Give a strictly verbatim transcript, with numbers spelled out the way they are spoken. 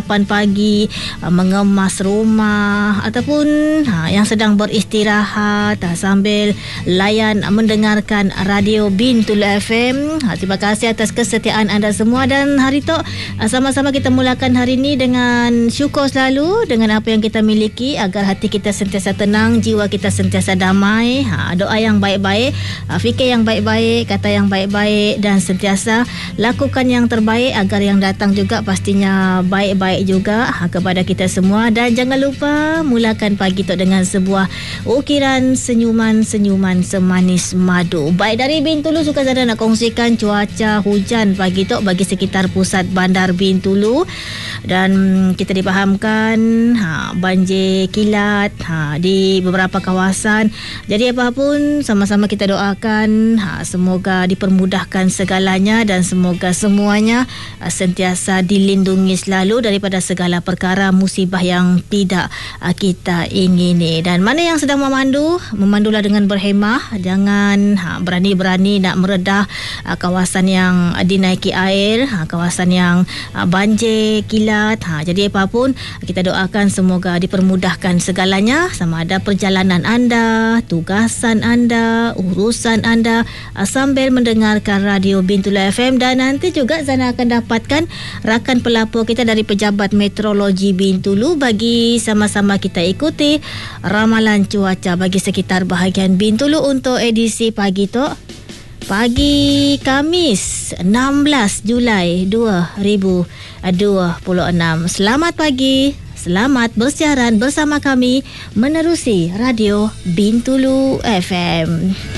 sarapan pagi, uh, mengemas rumah, ataupun ha, yang sedang beristirahat uh, sambil layan uh, mendengarkan radio Bintulu F M. Ha, terima kasih atas kesetiaan anda semua, dan hari tu uh, sama-sama kita mulakan hari ini dengan syukur selalu dengan apa yang kita miliki, agar hati kita sentiasa tenang, jiwa kita sentiasa damai. Ha, doa yang baik-baik, uh, fikir yang baik-baik, kata yang baik-baik, dan sentiasa lakukan yang terbaik agar yang datang juga pastinya baik-baik juga ha, kepada kita semua. Dan jangan lupa mulakan pagi tu dengan sebuah ukiran senyuman-senyuman semanis madu. Baik, dari Bintulu Sukazada nak kongsikan cuaca hujan pagi tu bagi sekitar pusat bandar Bintulu, dan kita dipahamkan ha, banjir kilat ha, di beberapa kawasan. Jadi apapun sama-sama kita doakan ha, semoga dipermudahkan segalanya, dan semoga semuanya uh, sentiasa dilindungi selalu daripada segala perkara musibah yang tidak uh, kita ingini. Dan mana yang sedang memandu, memandulah dengan berhemah, jangan ha, berani-berani nak meredah uh, kawasan yang uh, dinaiki air, ha, kawasan yang uh, banjir kilat. Ha, jadi apapun kita doakan semoga dipermudahkan segalanya, sama ada perjalanan anda, tugasan anda, urusan anda uh, sambil mendengarkan radio Bintulu F M. Dan nanti juga Zana akan dapatkan rakan pelapor kita dari Pejabat Meteorologi Bintulu bagi sama-sama kita ikuti ramalan cuaca bagi sekitar bahagian Bintulu untuk edisi pagi tu, pagi Khamis enam belas Julai dua ribu dua puluh enam. Selamat pagi, selamat bersiaran bersama kami menerusi radio Bintulu F M.